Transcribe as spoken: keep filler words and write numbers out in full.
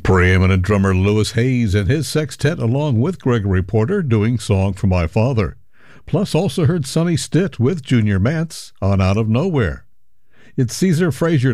Preeminent drummer Louis Hayes and his sextet along with Gregory Porter doing Song for My Father. Plus also heard Sonny Stitt with Junior Mance on Out of Nowhere. It's Caesar Frazier